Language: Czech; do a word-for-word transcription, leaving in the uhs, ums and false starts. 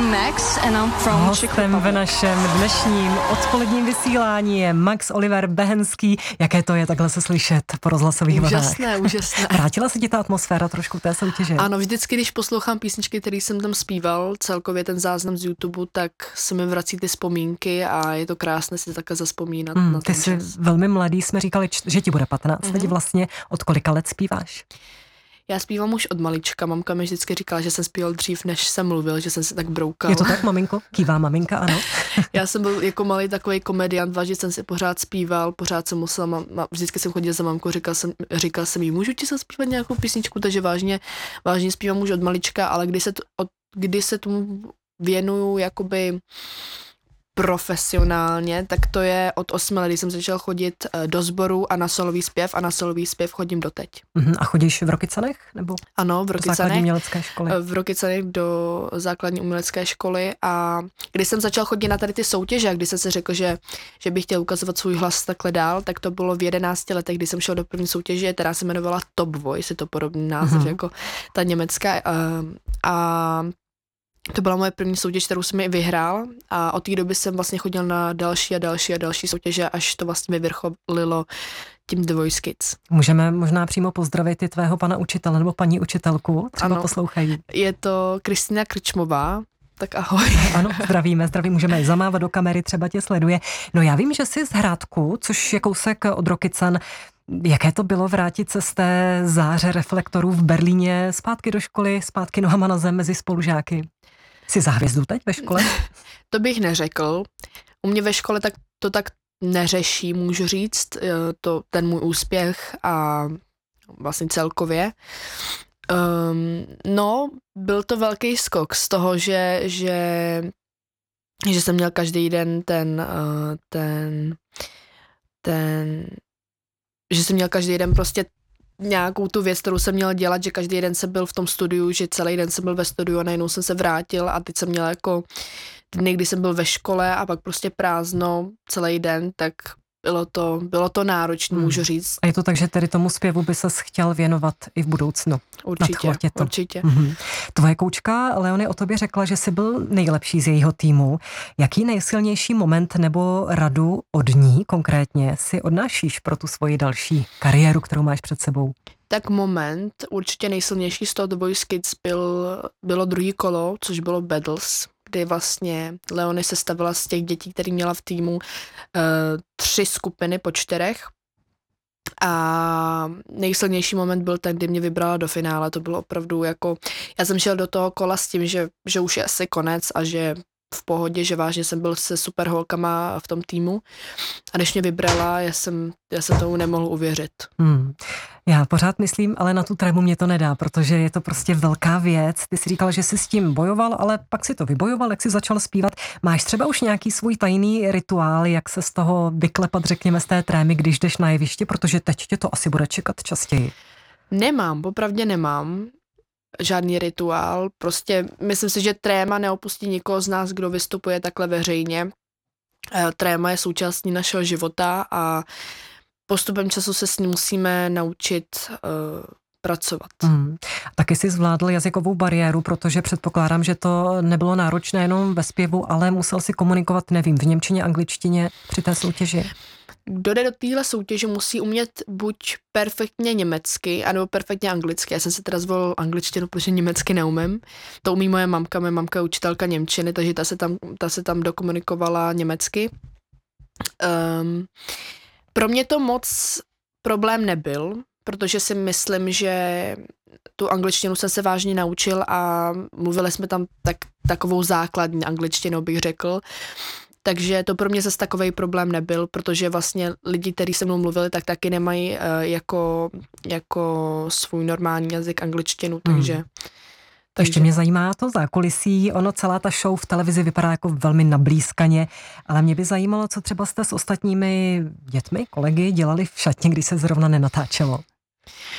Max and I'm from Hostem v našem dnešním odpoledním vysílání je Max Oliver Behenský. Jaké to je takhle se slyšet po rozhlasových vlnách? Úžasné, úžasné. Vrátila se ti ta atmosféra trošku té soutěže? Ano, vždycky, když poslouchám písničky, které jsem tam zpíval, celkově ten záznam z YouTube, tak se mi vrací ty vzpomínky a je to krásné si takhle zazpomínat. Mm, na ty ten jsi čas. velmi mladý, jsme říkali, že ti bude patnáct. Mhm. Teď vlastně od kolika let zpíváš? Já zpívám už od malička. Mamka mi vždycky říkala, že jsem zpíval dřív, než jsem mluvil, že jsem si tak broukal. Je to tak, maminko? Kývá maminka, ano. Já jsem byl jako malý takový komediant, vážně jsem si pořád zpíval, pořád jsem musel, ma, ma, vždycky jsem chodil za mamkou, říkal jsem, říkal jsem jí, můžu ti zaspívat nějakou písničku, takže vážně, vážně zpívám už od malička, ale když se, t, od, kdy se tomu věnuju jakoby profesionálně, tak to je od osmi let, kdy jsem začal chodit do sboru a na solový zpěv a na solový zpěv chodím doteď. Mhm, a chodíš v Rokycanech? Nebo ano, v základní Rokycanech. umělecké školy? V Rokycanech do základní umělecké školy a když jsem začal chodit na tady ty soutěže a když jsem si řekl, že, že bych chtěl ukazovat svůj hlas takhle dál, tak to bylo v jedenácti letech, kdy jsem šel do první soutěže, která se jmenovala Top Voice, je to podobný název mm-hmm. jako ta německá a, a to byla moje první soutěž, kterou jsem mi vyhrál a od té doby jsem vlastně chodil na další a další a další soutěže, až to vlastně vyvrcholilo tím The Voice Kids. Můžeme možná přímo pozdravit i tvého pana učitele nebo paní učitelku, třeba ano, poslouchají. Je to Kristýna Krčmová, tak ahoj. Ano, zdravíme, zdravím, můžeme zamávat do kamery, třeba tě sleduje. No já vím, že jsi z Hrádku, což je kousek od Rokycan. Jaké to bylo vrátit se z té záře reflektorů v Berlíně zpátky do školy, zpátky nohama na zem mezi spolužáky? Jsi za hvězdu teď ve škole? To bych neřekl. U mě ve škole tak to tak neřeší, můžu říct, to, ten můj úspěch a vlastně celkově. Um, no, byl to velký skok z toho, že, že, že jsem měl každý den ten, uh, ten, ten, že jsem měl každý den prostě nějakou tu věc, kterou jsem měl dělat, že každý den jsem byl v tom studiu, že celý den jsem byl ve studiu a najednou jsem se vrátil a teď jsem měl jako dny, kdy jsem byl ve škole a pak prostě prázdno celý den, tak bylo to, bylo to náročné, hmm. můžu říct. A je to tak, že tedy tomu zpěvu by ses chtěl věnovat i v budoucnu? Určitě, to. určitě. Mm-hmm. Tvoje koučka Leonie o tobě řekla, že jsi byl nejlepší z jejího týmu. Jaký nejsilnější moment nebo radu od ní konkrétně si odnášíš pro tu svoji další kariéru, kterou máš před sebou? Tak moment, určitě nejsilnější z toho The Voice Kids byl, bylo druhý kolo, což bylo Battles, kdy vlastně Leonie sestavila z těch dětí, který měla v týmu, uh, tři skupiny po čtyřech. A nejsilnější moment byl ten, kdy mě vybrala do finále. To bylo opravdu jako, já jsem šel do toho kola s tím, že, že už je asi konec a že v pohodě, že vážně jsem byl se super holkama v tom týmu. A když mě vybrala, já jsem, já jsem tomu nemohl uvěřit. Hmm. Já pořád myslím, ale na tu trému mě to nedá, protože je to prostě velká věc. Ty jsi říkal, že jsi s tím bojoval, ale pak si to vybojoval, jak jsi začal zpívat. Máš třeba už nějaký svůj tajný rituál, jak se z toho vyklepat, řekněme, z té trémy, když jdeš na jeviště, protože teď tě to asi bude čekat častěji. Nemám, popravdě nemám žádný rituál. Prostě myslím si, že tréma neopustí nikoho z nás, kdo vystupuje takhle veřejně. Tréma je součástí našeho života a postupem času se s ním musíme naučit uh, pracovat. Hmm. Taky jsi zvládl jazykovou bariéru, protože předpokládám, že to nebylo náročné jenom ve zpěvu, ale musel si komunikovat, nevím, v němčině, angličtině při té soutěži. Kdo jde do téhle soutěže, musí umět buď perfektně německy, anebo perfektně anglicky. Já jsem si teda zvolil angličtinu, protože německy neumím. To umí moje mamka, moje mamka je učitelka němčiny, takže ta se tam, ta se tam dokomunikovala německy. Um, pro mě to moc problém nebyl, protože si myslím, že tu angličtinu jsem se vážně naučil a mluvili jsme tam tak, takovou základní angličtinu, bych řekl. Takže to pro mě zase takovej problém nebyl, protože vlastně lidi, kteří se mnou mluvili, tak taky nemají uh, jako, jako svůj normální jazyk angličtinu, takže... Hmm. To ještě mě zajímá to zákulisí, ono celá ta show v televizi vypadá jako velmi nablízkaně, ale mě by zajímalo, co třeba jste s ostatními dětmi, kolegy dělali v šatně, když se zrovna nenatáčelo.